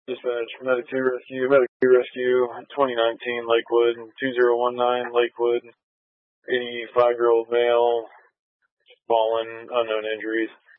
Dispatch, Medic 2 Rescue, 2019 Lakewood, 2019 Lakewood, 85-year-old male, fallen, unknown injuries.